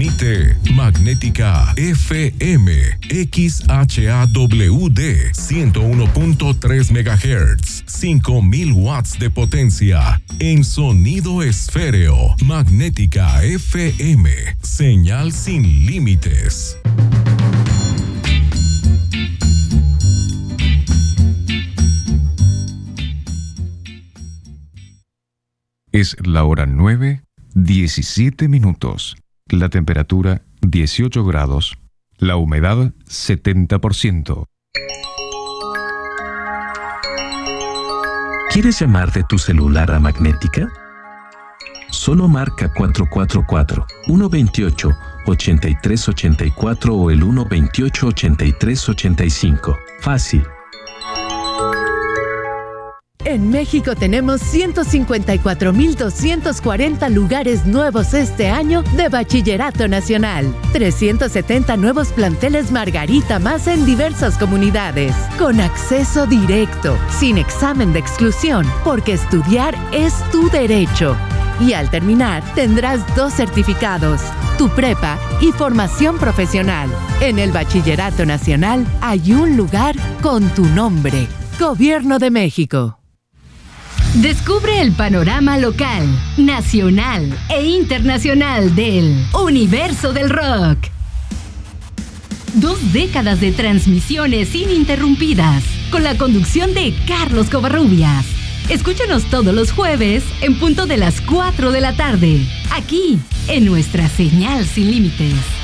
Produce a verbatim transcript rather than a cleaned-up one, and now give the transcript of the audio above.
Transmite Magnética F M X H A W D ciento uno punto tres megahertz, cinco mil watts de potencia en sonido esféreo. Magnética F M, señal sin límites. Es la hora nueve, diecisiete minutos. La temperatura dieciocho grados. La humedad setenta por ciento. ¿Quieres llamar de tu celular a Magnética? Solo marca cuatro cuatro cuatro, uno dos ocho, ocho tres ocho cuatro o el uno dos ocho, ocho tres ocho cinco. Fácil. En México tenemos ciento cincuenta y cuatro mil doscientos cuarenta lugares nuevos este año de Bachillerato Nacional. trescientos setenta nuevos planteles Margarita más en diversas comunidades. Con acceso directo, sin examen de exclusión, porque estudiar es tu derecho. Y al terminar, tendrás dos certificados, tu prepa y formación profesional. En el Bachillerato Nacional hay un lugar con tu nombre. Gobierno de México. Descubre el panorama local, nacional e internacional del universo del rock. Dos décadas de transmisiones ininterrumpidas con la conducción de Carlos Covarrubias. Escúchanos todos los jueves en punto de las cuatro de la tarde, aquí en nuestra señal sin límites.